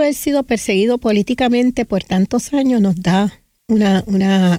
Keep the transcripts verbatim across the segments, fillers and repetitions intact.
haber sido perseguido políticamente por tantos años nos da una, una,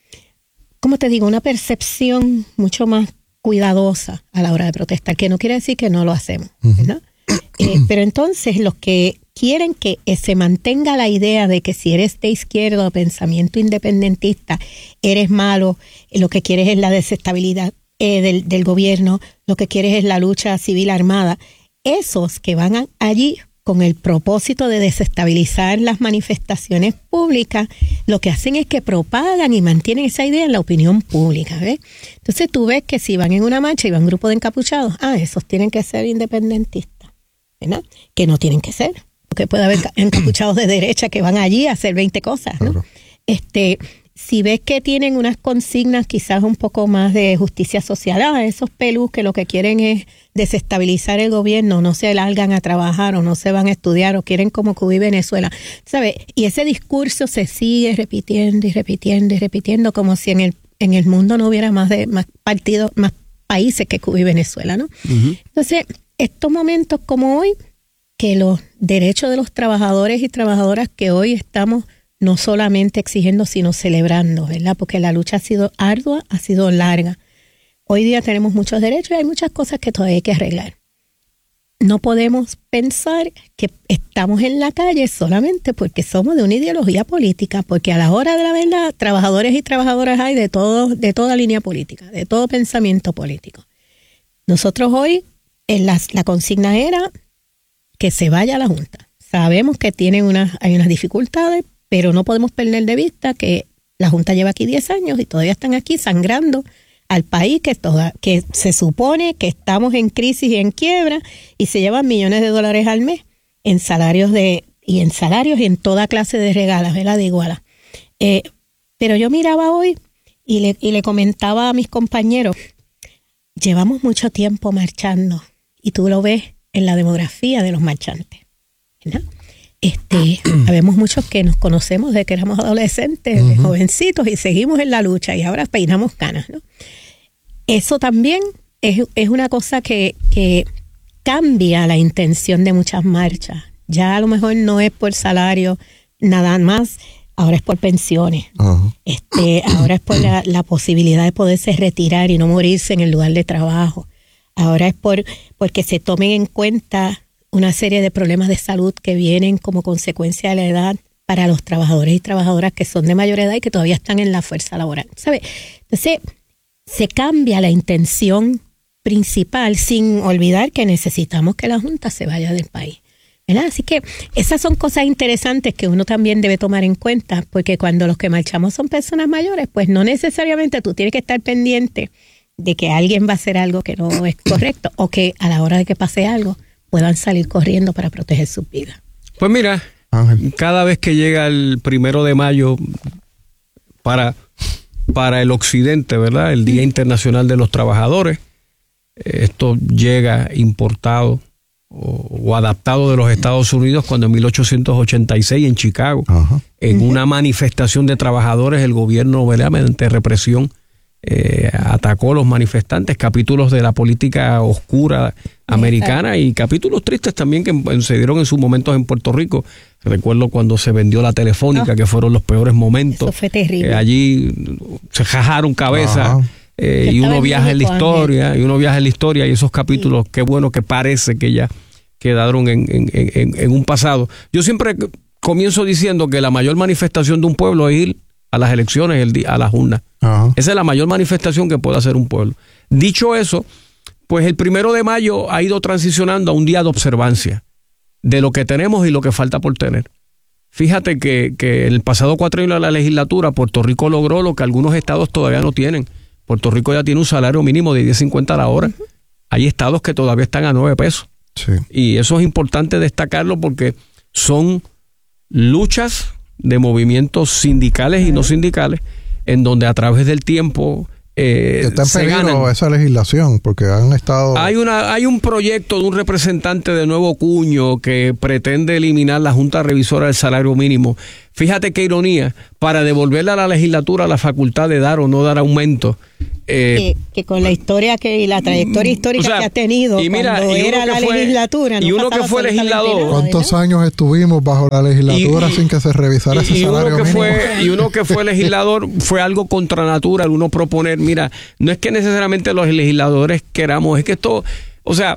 ¿cómo te digo? Una percepción mucho más cuidadosa a la hora de protestar, que no quiere decir que no lo hacemos, ¿verdad? Eh, pero entonces los que quieren que se mantenga la idea de que si eres de izquierda o pensamiento independentista, eres malo, lo que quieres es la desestabilidad eh, del, del gobierno, lo que quieres es la lucha civil armada, esos que van a, allí con el propósito de desestabilizar las manifestaciones públicas, lo que hacen es que propagan y mantienen esa idea en la opinión pública, ¿ves? Entonces tú ves que si van en una marcha y van un grupo de encapuchados, ah, esos tienen que ser independentistas, ¿verdad? Que no tienen que ser, porque puede haber encapuchados de derecha que van allí a hacer veinte cosas, ¿no? Claro. Este, si ves que tienen unas consignas quizás un poco más de justicia social, ah, esos pelús que lo que quieren es desestabilizar el gobierno, no se largan a trabajar o no se van a estudiar o quieren como Cuba y Venezuela, ¿sabes? Y ese discurso se sigue repitiendo y repitiendo y repitiendo como si en el en el mundo no hubiera más de más partidos, más países que Cuba y Venezuela, ¿no? Uh-huh. Entonces, estos momentos como hoy, que los derechos de los trabajadores y trabajadoras que hoy estamos no solamente exigiendo, sino celebrando, ¿verdad? Porque la lucha ha sido ardua, ha sido larga. Hoy día tenemos muchos derechos y hay muchas cosas que todavía hay que arreglar. No podemos pensar que estamos en la calle solamente porque somos de una ideología política, porque a la hora de la verdad, trabajadores y trabajadoras hay de todo, de toda línea política, de todo pensamiento político. Nosotros hoy, en la, la consigna era que se vaya a la Junta. Sabemos que tienen unas, hay unas dificultades, pero no podemos perder de vista que la Junta lleva aquí diez años y todavía están aquí sangrando al país que, toda, que se supone que estamos en crisis y en quiebra y se llevan millones de dólares al mes en salarios de y en salarios y en toda clase de regalas, ¿verdad? De iguala. Eh, pero yo miraba hoy y le, y le comentaba a mis compañeros, llevamos mucho tiempo marchando y tú lo ves en la demografía de los marchantes, ¿verdad? Este, habemos muchos que nos conocemos desde que éramos adolescentes, uh-huh. jovencitos, y seguimos en la lucha y ahora peinamos canas, ¿no? Eso también es, es una cosa que, que cambia la intención de muchas marchas. Ya a lo mejor no es por salario nada más, ahora es por pensiones. Uh-huh. Este, ahora es por la, la posibilidad de poderse retirar y no morirse en el lugar de trabajo. Ahora es por porque se tomen en cuenta una serie de problemas de salud que vienen como consecuencia de la edad para los trabajadores y trabajadoras que son de mayor edad y que todavía están en la fuerza laboral, ¿sabes? Entonces, se cambia la intención principal sin olvidar que necesitamos que la Junta se vaya del país, ¿verdad? Así que esas son cosas interesantes que uno también debe tomar en cuenta, porque cuando los que marchamos son personas mayores, pues no necesariamente tú tienes que estar pendiente de que alguien va a hacer algo que no es correcto o que a la hora de que pase algo puedan salir corriendo para proteger sus vidas. Pues mira, Ángel, cada vez que llega el primero de mayo para, para el occidente, ¿verdad? El Día Internacional de los Trabajadores, esto llega importado o, o adaptado de los Estados Unidos cuando en mil ochocientos ochenta y seis en Chicago, Ajá. en uh-huh. una manifestación de trabajadores, el gobierno, ¿verdad? Mediante represión, Eh, atacó a los manifestantes, capítulos de la política oscura americana y capítulos tristes también que se dieron en sus momentos en Puerto Rico. Recuerdo cuando se vendió la telefónica, oh, que fueron los peores momentos. Eso fue terrible. Eh, allí se jajaron cabezas eh, y uno viaja en la historia, Ángel. y uno viaja en la historia y esos capítulos, sí. qué bueno que parece que ya quedaron en, en, en, en un pasado. Yo siempre comienzo diciendo que la mayor manifestación de un pueblo es ir a las elecciones, el día, a las urnas. Ajá. Esa es la mayor manifestación que puede hacer un pueblo. Dicho eso, pues el primero de mayo ha ido transicionando a un día de observancia de lo que tenemos y lo que falta por tener. Fíjate que, que el pasado cuatrienio de la legislatura, Puerto Rico logró lo que algunos estados todavía no tienen. Puerto Rico ya tiene un salario mínimo de diez cincuenta a la hora. Uh-huh. Hay estados que todavía están a nueve pesos. Sí. Y eso es importante destacarlo porque son luchas de movimientos sindicales y no sindicales, en donde a través del tiempo eh, está en peligro esa legislación, porque han estado... Hay una hay un proyecto de un representante de Nuevo Cuño que pretende eliminar la Junta Revisora del Salario Mínimo. Fíjate qué ironía, para devolverle a la legislatura la facultad de dar o no dar aumento. Eh, que, que con la historia que y la trayectoria histórica o sea, que ha tenido y mira, cuando y era la fue, legislatura y uno que fue legislador nada, ¿cuántos ¿verdad? años estuvimos bajo la legislatura y, sin que se revisara y, ese y salario uno que mínimo? Fue, y uno que fue legislador fue algo contra natura, uno proponer, mira, no es que necesariamente los legisladores queramos, es que esto, o sea,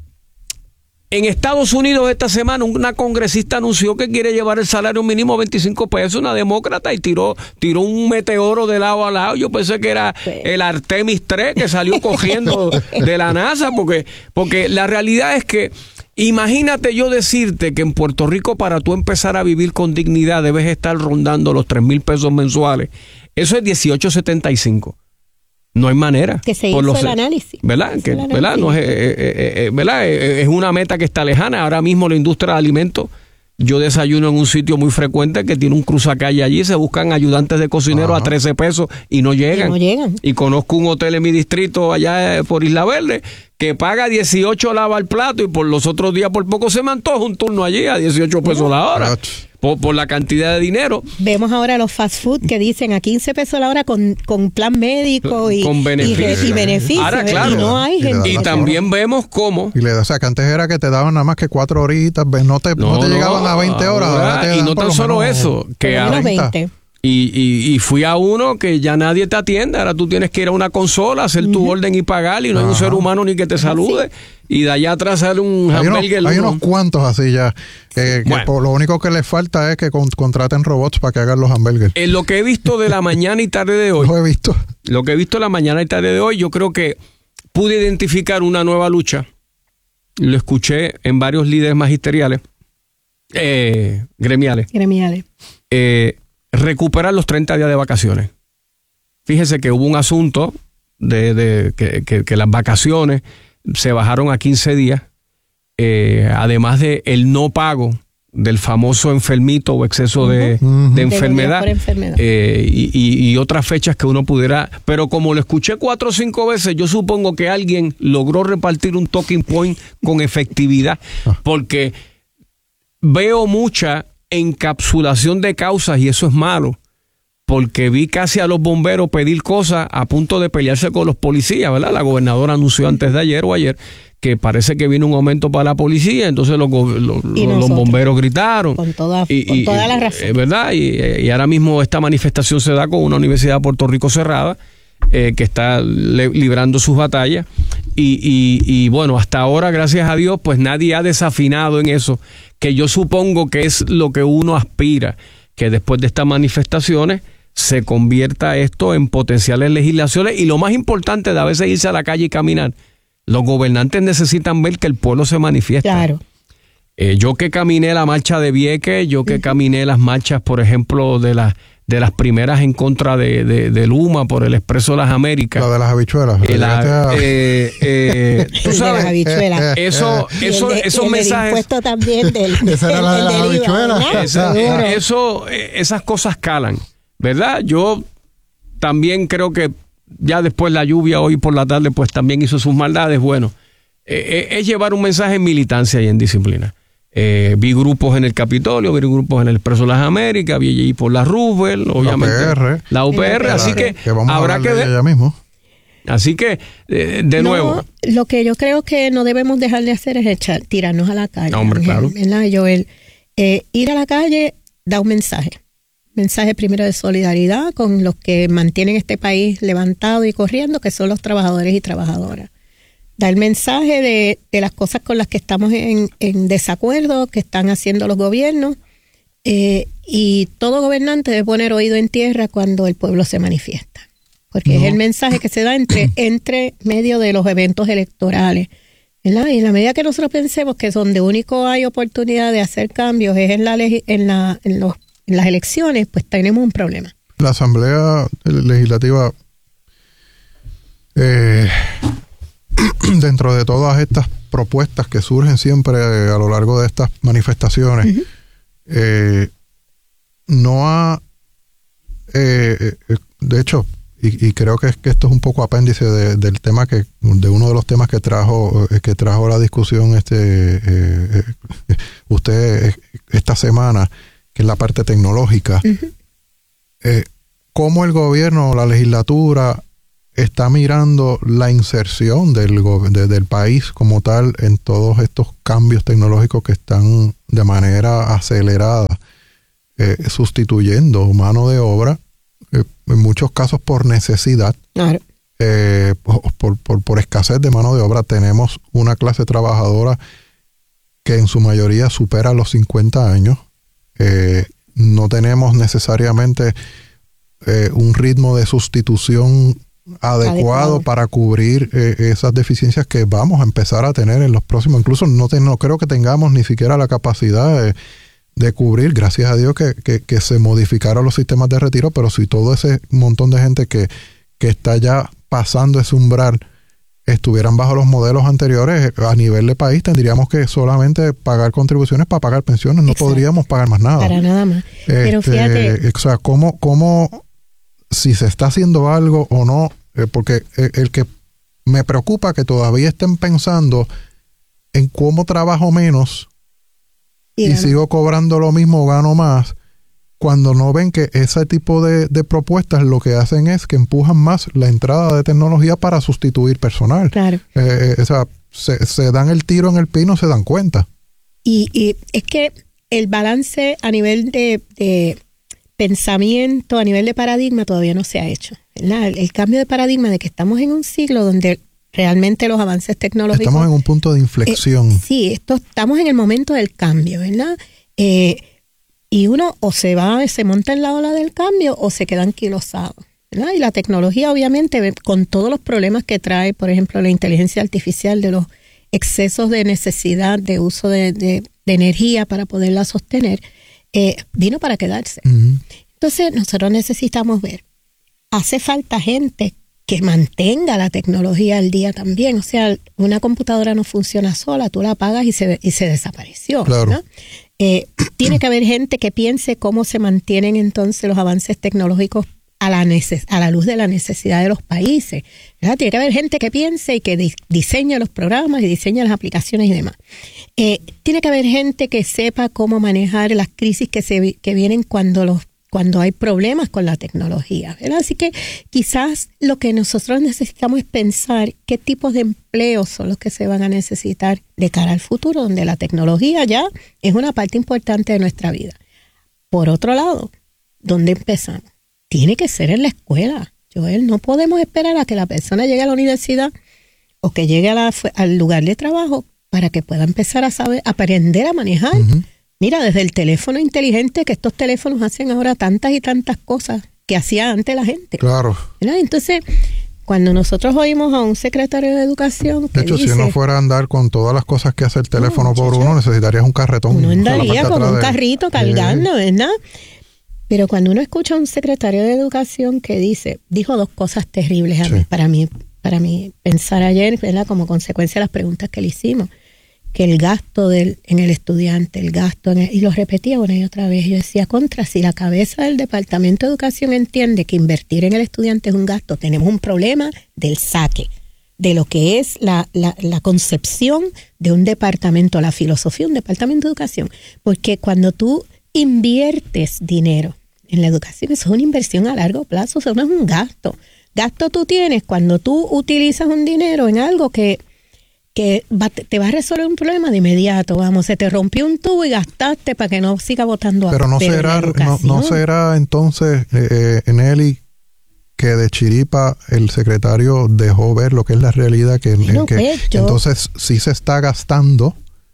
en Estados Unidos esta semana una congresista anunció que quiere llevar el salario mínimo a veinticinco pesos, una demócrata, y tiró tiró un meteoro de lado a lado. Yo pensé que era el Artemis tres que salió cogiendo de la NASA, porque, porque la realidad es que, imagínate yo decirte que en Puerto Rico para tú empezar a vivir con dignidad debes estar rondando los tres mil pesos mensuales. Eso es dieciocho setenta y cinco. No hay manera. Que se hizo los, el análisis. ¿Verdad? Que, el análisis. ¿verdad? No es, eh, eh, eh, ¿verdad? Es una meta que está lejana. Ahora mismo la industria de alimentos, yo desayuno en un sitio muy frecuente que tiene un cruzacalle allí, se buscan ayudantes de cocinero a trece pesos y no llegan. Y no llegan. Y conozco un hotel en mi distrito allá por Isla Verde que paga dieciocho lava el plato y por los otros días por poco se me antoja un turno allí a dieciocho pesos la hora. Por, por la cantidad de dinero. Vemos ahora los fast food que dicen a quince pesos la hora con, con plan médico y, con beneficio. y, y beneficio. Ahora, claro. Y no hay gente. Y también vemos cómo. Y le o sea, que antes era que te daban nada más que cuatro horitas, no te, no, no te no, llegaban a veinte horas. Ahora te y no tan solo menos, eso, que a veinte. Y, y, y fui a uno que ya nadie te atiende. Ahora tú tienes que ir a una consola, hacer uh-huh. tu orden y pagar, y no Ajá. hay un ser humano ni que te salude. Sí. Y de allá atrás sale un hay hamburger. Unos, hay unos cuantos así ya. Que, bueno. que por, lo único que les falta es que con, contraten robots para que hagan los hamburgues. En lo que he visto de la mañana y tarde de hoy. Lo he visto. Lo que he visto de la mañana y tarde de hoy, yo creo que pude identificar una nueva lucha. Lo escuché en varios líderes magisteriales, eh, gremiales. Gremiales. Eh, recuperar los treinta días de vacaciones. Fíjese que hubo un asunto de, de que, que, que las vacaciones se bajaron a quince días, eh, además de el no pago del famoso enfermito o exceso de, uh-huh. de enfermedad, de enfermedad. Eh, y, y, y otras fechas que uno pudiera, pero como lo escuché cuatro o cinco veces, yo supongo que alguien logró repartir un talking point con efectividad, porque veo mucha encapsulación de causas y eso es malo, porque vi casi a los bomberos pedir cosas a punto de pelearse con los policías, ¿verdad? La gobernadora anunció antes de ayer o ayer que parece que viene un aumento para la policía, entonces los, los, los bomberos gritaron. Con toda, y, con y, toda la razón. ¿Verdad? Y, y ahora mismo esta manifestación se da con una universidad de Puerto Rico cerrada, eh, que está le, librando sus batallas. Y, y, y bueno, hasta ahora, gracias a Dios, pues nadie ha desafinado en eso, que yo supongo que es lo que uno aspira, que después de estas manifestaciones se convierta esto en potenciales legislaciones. Y lo más importante de a veces irse a la calle y caminar, los gobernantes necesitan ver que el pueblo se manifiesta. Claro. Eh, yo que caminé la marcha de Vieques, yo que uh-huh. caminé las marchas, por ejemplo, de las de las primeras en contra de, de, de Luma por el Expreso de las Américas. La de las habichuelas. Eh, la, eh, eh, tú sabes, de las habichuelas. Eso, eso, de, esos el mensajes. Impuesto también del. Esa era la de las habichuelas. Esa, eso, esas cosas calan, ¿verdad? Yo también creo que ya después la lluvia hoy por la tarde pues también hizo sus maldades. Bueno, eh, es llevar un mensaje en militancia y en disciplina. Eh, vi grupos en el Capitolio, vi grupos en el Expreso de las Américas, vi allí por la Roosevelt, obviamente. La U P R. La U P R, así que, que vamos habrá a que ver. Ella mismo. Así que, eh, de no, nuevo. Lo que yo creo que no debemos dejar de hacer es echar, tirarnos a la calle. No, hombre, claro. ¿Verdad, Joel? Eh, ir a la calle da un mensaje. Mensaje primero de solidaridad con los que mantienen este país levantado y corriendo, que son los trabajadores y trabajadoras. Da el mensaje de, de las cosas con las que estamos en, en desacuerdo, que están haciendo los gobiernos, eh, y todo gobernante debe poner oído en tierra cuando el pueblo se manifiesta, porque no. es el mensaje que se da entre, entre medio de los eventos electorales, ¿verdad? Y en la medida que nosotros pensemos que donde único hay oportunidad de hacer cambios es en, la, en, la, en, los, en las elecciones, pues tenemos un problema. La Asamblea Legislativa, eh, dentro de todas estas propuestas que surgen siempre a lo largo de estas manifestaciones, uh-huh. eh, no ha, eh, eh, de hecho, y, y creo que, es, que esto es un poco apéndice de, del tema que, de uno de los temas que trajo, que trajo la discusión este eh, eh, usted esta semana, que es la parte tecnológica. Uh-huh. Eh, cómo el gobierno o la legislatura está mirando la inserción del, de, del país como tal en todos estos cambios tecnológicos que están de manera acelerada eh, sustituyendo mano de obra, eh, en muchos casos por necesidad, claro. eh, por, por, por escasez de mano de obra. Tenemos una clase trabajadora que en su mayoría supera los cincuenta años. Eh, no tenemos necesariamente eh, un ritmo de sustitución adecuado, adecuado. para cubrir eh, esas deficiencias que vamos a empezar a tener en los próximos. Incluso no, te, no creo que tengamos ni siquiera la capacidad de, de cubrir, gracias a Dios que, que, que se modificaron los sistemas de retiro, pero si todo ese montón de gente que, que está ya pasando ese umbral estuvieran bajo los modelos anteriores, a nivel de país tendríamos que solamente pagar contribuciones para pagar pensiones, no Exacto. podríamos pagar más nada. Para nada más. Este, pero fíjate. O sea, ¿cómo, cómo si se está haciendo algo o no? Eh, porque el, el que me preocupa que todavía estén pensando en cómo trabajo menos y, y sigo cobrando lo mismo o gano más, cuando no ven que ese tipo de, de propuestas lo que hacen es que empujan más la entrada de tecnología para sustituir personal. Claro. Eh, o sea, se, se dan el tiro en el pie y no se dan cuenta. Y, y es que el balance a nivel de, de pensamiento, a nivel de paradigma, todavía no se ha hecho, ¿verdad? El, el cambio de paradigma de que estamos en un siglo donde realmente los avances tecnológicos... Estamos en un punto de inflexión. Eh, sí, esto, estamos en el momento del cambio, ¿verdad? Eh, y uno o se va, se monta en la ola del cambio o se queda anquilosado, ¿verdad? Y la tecnología, obviamente, con todos los problemas que trae, por ejemplo, la inteligencia artificial, de los excesos de necesidad de uso de, de, de energía para poderla sostener, eh, vino para quedarse. Uh-huh. Entonces, nosotros necesitamos ver, hace falta gente que mantenga la tecnología al día también. O sea, una computadora no funciona sola, tú la apagas y se, y se desapareció, claro. ¿no? Eh, tiene que haber gente que piense cómo se mantienen entonces los avances tecnológicos a la, neces- a la luz de la necesidad de los países, ¿verdad? Tiene que haber gente que piense y que di- diseñe los programas y diseñe las aplicaciones y demás. Eh, tiene que haber gente que sepa cómo manejar las crisis que, se, que vienen cuando los cuando hay problemas con la tecnología, ¿verdad? Así que quizás lo que nosotros necesitamos es pensar qué tipos de empleos son los que se van a necesitar de cara al futuro, donde la tecnología ya es una parte importante de nuestra vida. Por otro lado, ¿dónde empezamos? Tiene que ser en la escuela. Joel, no podemos esperar a que la persona llegue a la universidad o que llegue a la, al lugar de trabajo para que pueda empezar a saber, aprender a manejar. Uh-huh. Mira, desde el teléfono inteligente, que estos teléfonos hacen ahora tantas y tantas cosas que hacía antes la gente. Claro. ¿Verdad? Entonces, cuando nosotros oímos a un secretario de Educación que de hecho, dice, si uno fuera a andar con todas las cosas que hace el teléfono no, por chacho, uno, necesitarías un carretón. Uno andaría con un de... carrito cargando, eh. ¿verdad? Pero cuando uno escucha a un secretario de Educación que dice, dijo dos cosas terribles a sí. mí, para mí, para mí pensar ayer, ¿verdad? Como consecuencia de las preguntas que le hicimos, que el gasto del, en el estudiante, el gasto, en el, y lo repetía una y otra vez, yo decía, contra, si la cabeza del Departamento de Educación entiende que invertir en el estudiante es un gasto, tenemos un problema del saque, de lo que es la, la, la concepción de un departamento, la filosofía de un Departamento de Educación, porque cuando tú inviertes dinero en la educación, eso es una inversión a largo plazo, eso no es un gasto. Gasto tú tienes cuando tú utilizas un dinero en algo que que va, te va a resolver un problema de inmediato, vamos, se te rompió un tubo y gastaste para que no siga botando agua. Pero no será, no, no será entonces, eh, Nelly, que de chiripa el secretario dejó ver lo que es la realidad, que, bueno, que, pues, que yo, entonces sí se está gastando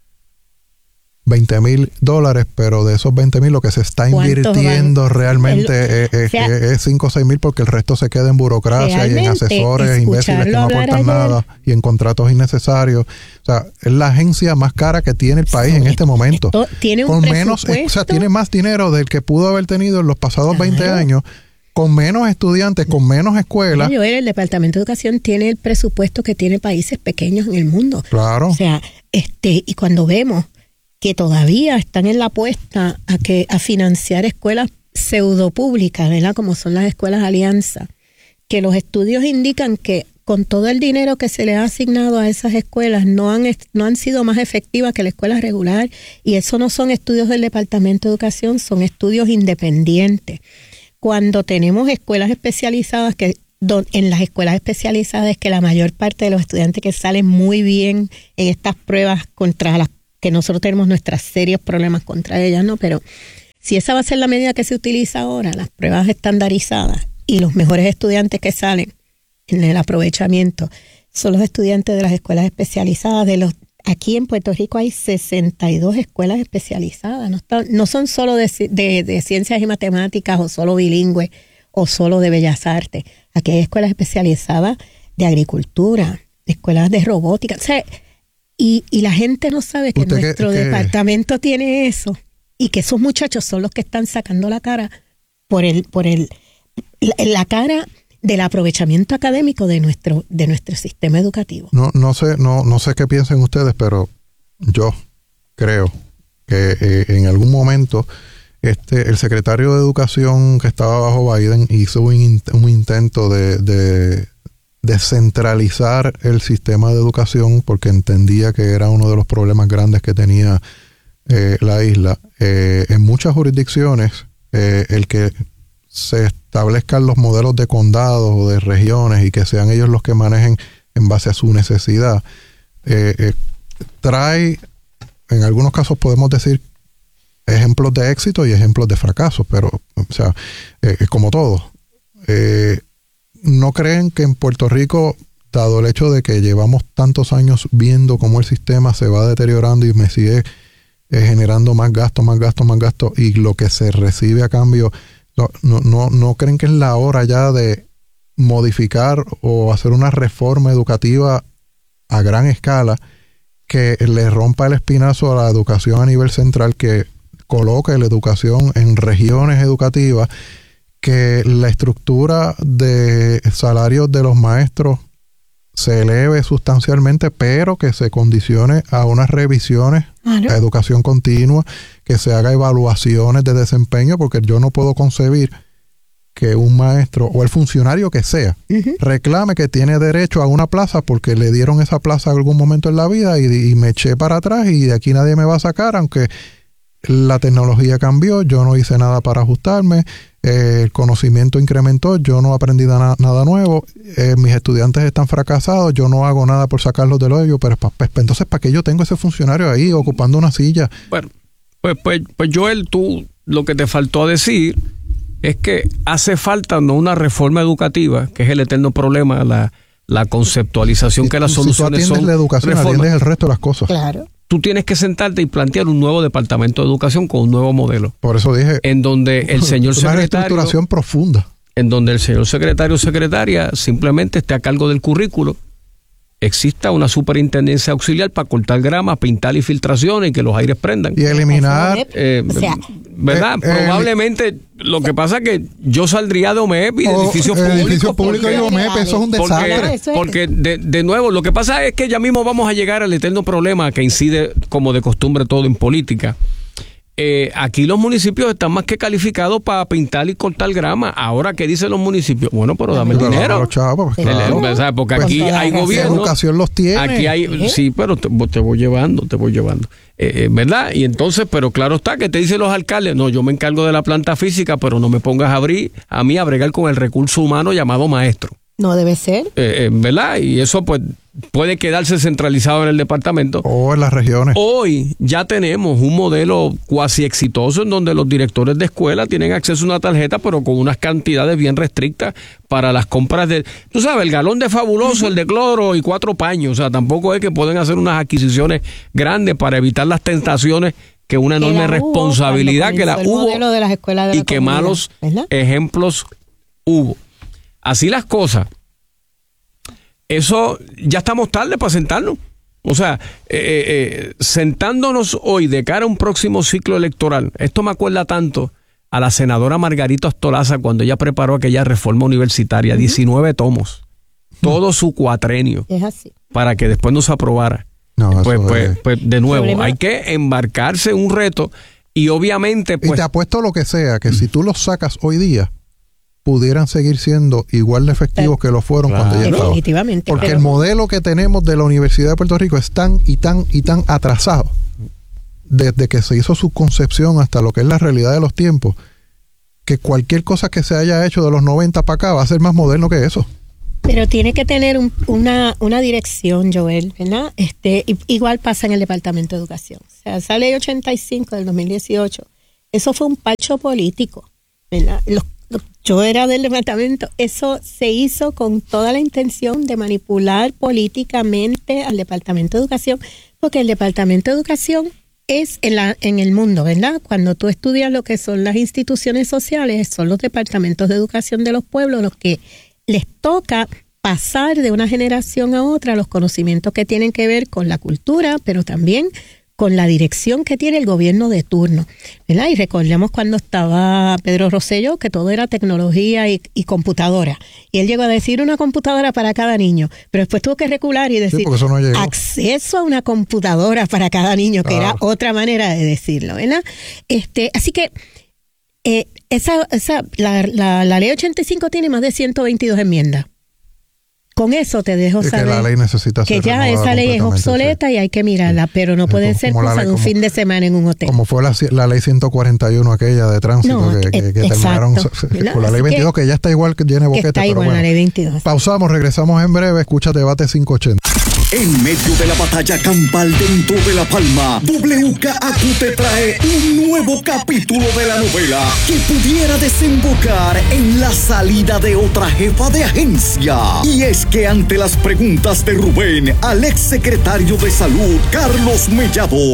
veinte mil dólares, pero de esos veinte mil lo que se está invirtiendo van? realmente el, es, o sea, es cinco o seis mil, porque el resto se queda en burocracia y en asesores imbéciles que no aportan ayer. nada y en contratos innecesarios. O sea, es la agencia más cara que tiene el país sí, en este momento. Tiene un con menos, o sea, tiene más dinero del que pudo haber tenido en los pasados claro. veinte años, con menos estudiantes, con menos escuelas. Yo, el Departamento de Educación tiene el presupuesto que tiene países pequeños en el mundo. Claro. O sea, este, y cuando vemos que todavía están en la apuesta a que a financiar escuelas pseudopúblicas, ¿verdad? Como son las escuelas Alianza, que los estudios indican que con todo el dinero que se le ha asignado a esas escuelas no han, no han sido más efectivas que la escuela regular, y eso no son estudios del Departamento de Educación, son estudios independientes. Cuando tenemos escuelas especializadas que don, en las escuelas especializadas es que la mayor parte de los estudiantes que salen muy bien en estas pruebas contra las que nosotros tenemos nuestros serios problemas contra ellas, ¿no? Pero si esa va a ser la medida que se utiliza ahora, las pruebas estandarizadas y los mejores estudiantes que salen en el aprovechamiento son los estudiantes de las escuelas especializadas. De los Aquí en Puerto Rico hay sesenta y dos escuelas especializadas, no, está, no son solo de, de, de ciencias y matemáticas o solo bilingües o solo de bellas artes. Aquí hay escuelas especializadas de agricultura, escuelas de robótica. O sea, y, y la gente no sabe que nuestro que, departamento que... tiene eso y que esos muchachos son los que están sacando la cara por el, por el, la, la cara del aprovechamiento académico de nuestro, de nuestro sistema educativo. No, no sé, no, no sé qué piensen ustedes, pero yo creo que eh, en algún momento este, el secretario de Educación que estaba bajo Biden hizo un, un intento de, de descentralizar el sistema de educación porque entendía que era uno de los problemas grandes que tenía eh, la isla. Eh, en muchas jurisdicciones, eh, el que se establezcan los modelos de condados o de regiones y que sean ellos los que manejen en base a su necesidad, eh, eh, trae, en algunos casos podemos decir, ejemplos de éxito y ejemplos de fracaso, pero, o sea, eh, es como todo. Eh, ¿No creen que en Puerto Rico, dado el hecho de que llevamos tantos años viendo cómo el sistema se va deteriorando y me sigue eh, generando más gasto, más gasto, más gasto, y lo que se recibe a cambio, no, no, no, no creen que es la hora ya de modificar o hacer una reforma educativa a gran escala que le rompa el espinazo a la educación a nivel central, que coloque la educación en regiones educativas, que la estructura de salarios de los maestros se eleve sustancialmente, pero que se condicione a unas revisiones, claro, a educación continua, que se haga evaluaciones de desempeño, porque yo no puedo concebir que un maestro o el funcionario que sea uh-huh. reclame que tiene derecho a una plaza porque le dieron esa plaza en algún momento en la vida y, y me eché para atrás y de aquí nadie me va a sacar, aunque la tecnología cambió, yo no hice nada para ajustarme, eh, el conocimiento incrementó, yo no aprendí na- nada nuevo, eh, mis estudiantes están fracasados, yo no hago nada por sacarlos del hoyo, pero pa, pa, entonces ¿para qué yo tengo ese funcionario ahí ocupando una silla? Bueno, pues, pues, pues Joel, tú lo que te faltó decir es que hace falta no una reforma educativa, que es el eterno problema, la, la conceptualización, si, que las soluciones si tú son la educación, reformas. Atiendes el resto de las cosas. Claro. Tú tienes que sentarte y plantear un nuevo departamento de educación con un nuevo modelo. Por eso dije, en donde el señor una secretario, reestructuración profunda, en donde el señor secretario o secretaria simplemente esté a cargo del currículo, exista una superintendencia auxiliar para cortar grama, pintar y filtraciones y que los aires prendan. Y eliminar... Eh, o sea, ¿verdad? Eh, Probablemente eh, lo que pasa es que yo saldría de O M E P y de oh, edificios públicos. Edificios públicos y O M E P, eso es un desastre. Porque, porque de, de nuevo, lo que pasa es que ya mismo vamos a llegar al eterno problema que incide, como de costumbre, todo en política. Eh, aquí los municipios están más que calificados para pintar y cortar grama. Ahora, ¿qué dicen los municipios? Bueno, pero dame el dinero. Los chavos, pues, claro. el, el, porque aquí pues, hay gobierno. Educación los tiene. Aquí hay, ¿eh? Sí, pero te, te voy llevando, te voy llevando. Eh, eh, ¿Verdad? Y entonces, pero claro está, que te dicen los alcaldes, no, yo me encargo de la planta física, pero no me pongas a abrir, a mí a bregar con el recurso humano llamado maestro. No debe ser. Eh, eh, ¿Verdad? Y eso pues puede quedarse centralizado en el departamento. O en las regiones. Hoy ya tenemos un modelo cuasi exitoso en donde los directores de escuela tienen acceso a una tarjeta, pero con unas cantidades bien restrictas para las compras de... Tú sabes, el galón de Fabuloso, uh-huh. el de cloro y cuatro paños. O sea, tampoco es que pueden hacer unas adquisiciones grandes para evitar las tentaciones que una enorme que responsabilidad que la hubo de las escuelas de y la que comunidad, malos ¿verdad? Ejemplos hubo. Así las cosas. Eso ya estamos tarde para sentarnos. O sea, eh, eh, sentándonos hoy de cara a un próximo ciclo electoral. Esto me acuerda tanto a la senadora Margarito Astolaza cuando ella preparó aquella reforma universitaria, uh-huh. diecinueve tomos, todo su cuatrenio, es así, para que después no se aprobara. No, pues, eso pues, es... pues de nuevo, ¿Problema? Hay que embarcarse en un reto y obviamente... Pues, y te apuesto lo que sea, que si tú los sacas hoy día, pudieran seguir siendo igual de efectivos que lo fueron claro. cuando ya estaban. Definitivamente. Porque pero... el modelo que tenemos de la Universidad de Puerto Rico es tan y tan y tan atrasado desde que se hizo su concepción hasta lo que es la realidad de los tiempos, que cualquier cosa que se haya hecho de los noventa para acá va a ser más moderno que eso. Pero tiene que tener un, una, una dirección, Joel, ¿verdad? Este, igual pasa en el Departamento de Educación. O sea, esa ley ochenta y cinco del dos mil dieciocho, eso fue un pacho político, ¿verdad? Los, los, yo era del departamento, eso se hizo con toda la intención de manipular políticamente al Departamento de Educación, porque el Departamento de Educación es en, la, en el mundo, ¿verdad? Cuando tú estudias lo que son las instituciones sociales, son los departamentos de educación de los pueblos los que les toca pasar de una generación a otra los conocimientos que tienen que ver con la cultura, pero también con la dirección que tiene el gobierno de turno, ¿verdad? Y recordemos cuando estaba Pedro Rosselló, que todo era tecnología y, y computadora. Y él llegó a decir una computadora para cada niño, pero después tuvo que recular y decir sí, no acceso a una computadora para cada niño, que claro. Era otra manera de decirlo, ¿verdad? Este, así que eh, esa, esa, la, la, la ley ochenta y cinco tiene más de ciento veintidós enmiendas. Con eso te dejo y saber que, la ley necesita que ya esa ley es obsoleta, sí. Y hay que mirarla, pero no puede como, ser como cosa ley, de un como, fin de semana en un hotel. Como fue la, la ley ciento cuarenta y uno aquella de tránsito no, que, que, que terminaron con la ley veintidós, que, que ya está igual que tiene boquete. Está igual bueno, la ley veintidós. Pausamos, regresamos en breve, escucha Debate quinientos ochenta. En medio de la batalla campal dentro de La Palma, W K A Q te trae un nuevo capítulo de la novela que pudiera desembocar en la salida de otra jefa de agencia. Y es que ante las preguntas de Rubén al ex secretario de Salud, Carlos Mellado,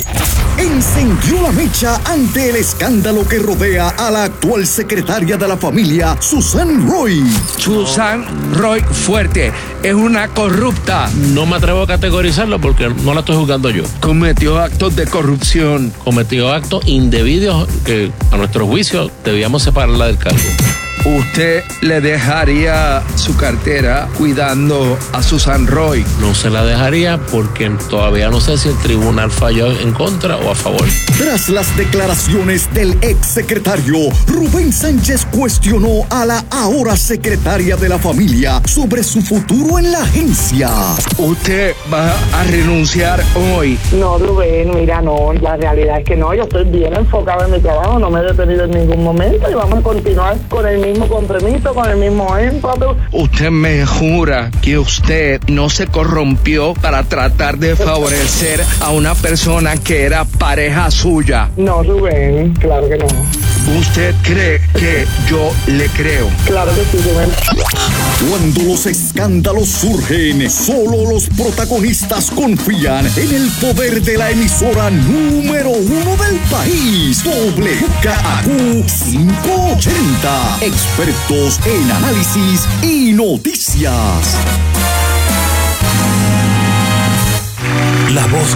encendió la mecha ante el escándalo que rodea a la actual secretaria de la familia, Susan Roy. Susan Roy Fuerte es una corrupta. No me atrevo a categorizarlo porque no la estoy juzgando yo. Cometió actos de corrupción. Cometió actos indebidos que a nuestro juicio debíamos separarla del cargo. ¿Usted le dejaría su cartera cuidando a Susan Roy? No se la dejaría porque todavía no sé si el tribunal falló en contra o a favor. Tras las declaraciones del ex secretario, Rubén Sánchez cuestionó a la ahora secretaria de la familia sobre su futuro en la agencia. ¿Usted va a renunciar hoy? No, Rubén, mira, no, la realidad es que no, yo estoy bien enfocado en mi trabajo, no me he detenido en ningún momento y vamos a continuar con el mismo compromiso, con el mismo énfasis. ¿Usted me jura que usted no se corrompió para tratar de favorecer a una persona que era pareja suya? No, Rubén, claro que no. ¿Usted cree que yo le creo? Claro que sí, Rubén. Cuando los escándalos surgen, solo los protagonistas confían en el poder de la emisora número uno del país, W K A Q quinientos ochenta. Expertos en análisis y noticias. La voz